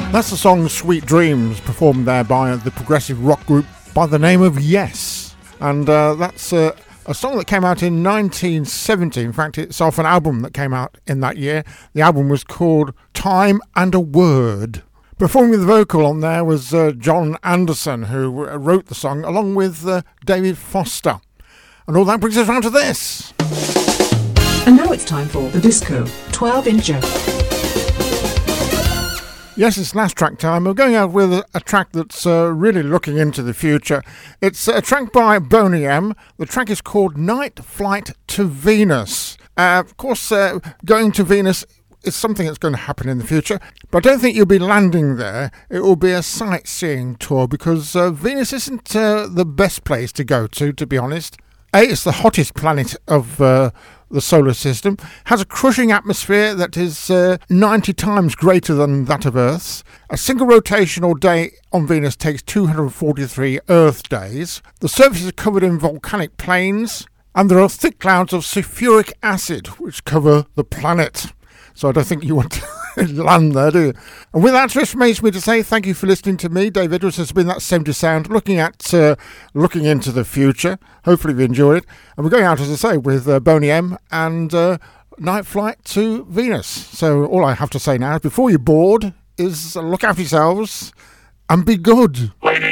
That's the song Sweet Dreams, performed there by the progressive rock group by the name of Yes. And that's a song that came out in 1970. In fact, it's off an album that came out in that year. The album was called Time and a Word. Performing the vocal on there was John Anderson, who wrote the song, along with David Foster. And all that brings us round to this. And now it's time for the Disco 12-incher. Yes, it's last track time. We're going out with a track that's really looking into the future. It's a track by Boney M. The track is called Night Flight to Venus. Of course, going to Venus is something that's going to happen in the future, but I don't think you'll be landing there. It will be a sightseeing tour because Venus isn't the best place to go to be honest. It's the hottest planet of the solar system, has a crushing atmosphere that is 90 times greater than that of Earth's. A single rotational day on Venus takes 243 Earth days. The surface is covered in volcanic plains, and there are thick clouds of sulfuric acid which cover the planet. So I don't think you want to land there, do you? And with that, just remains me to say thank you for listening to me. Dave Edwards has been that 70 Sound, looking into the future. Hopefully you enjoyed it. And we're going out, as I say, with Boney M and Night Flight to Venus. So all I have to say now, before you're bored, is look after yourselves and be good.